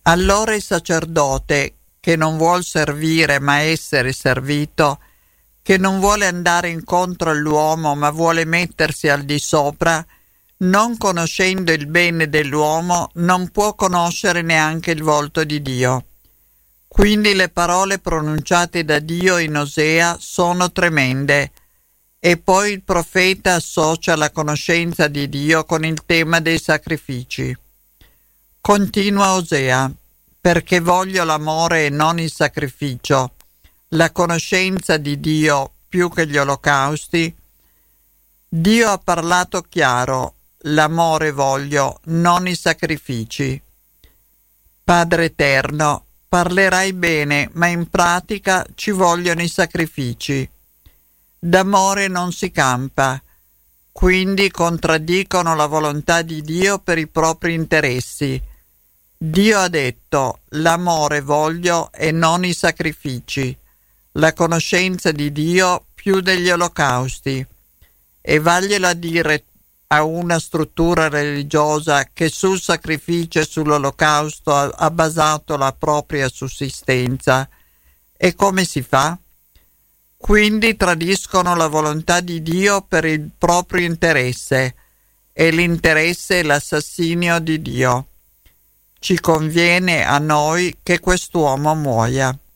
Allora il sacerdote, che non vuol servire ma essere servito, che non vuole andare incontro all'uomo ma vuole mettersi al di sopra, non conoscendo il bene dell'uomo, non può conoscere neanche il volto di Dio. Quindi le parole pronunciate da Dio in Osea sono tremende. E poi il profeta associa la conoscenza di Dio con il tema dei sacrifici. Continua Osea: perché voglio l'amore e non il sacrificio, la conoscenza di Dio più che gli olocausti. Dio ha parlato chiaro: l'amore voglio, non i sacrifici. Padre eterno, parlerai bene, ma in pratica ci vogliono i sacrifici. D'amore non si campa, quindi contraddicono la volontà di Dio per i propri interessi. Dio ha detto: l'amore voglio e non i sacrifici, la conoscenza di Dio più degli olocausti. E vaglielo a dire a una struttura religiosa che sul sacrificio e sull'olocausto ha basato la propria sussistenza. E come si fa? Quindi tradiscono la volontà di Dio per il proprio interesse, e l'interesse è l'assassinio di Dio. Ci conviene a noi che quest'uomo muoia.